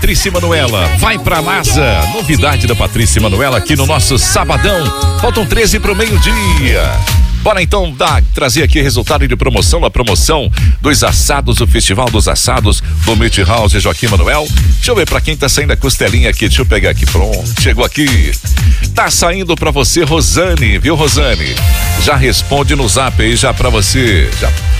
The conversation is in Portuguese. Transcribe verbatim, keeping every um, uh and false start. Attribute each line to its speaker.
Speaker 1: Patrícia e Manuela, vai pra NASA. Novidade da Patrícia e Manuela aqui no nosso sabadão. Faltam treze pro meio-dia. Bora então dar, trazer aqui resultado de promoção, a promoção dos assados, o Festival dos Assados do Meat House Joaquim Manuel. Deixa eu ver pra quem tá saindo a costelinha aqui, deixa eu pegar aqui, pronto, chegou aqui. Tá saindo pra você, Rosane, viu, Rosane? Já responde no zap aí, já pra você, já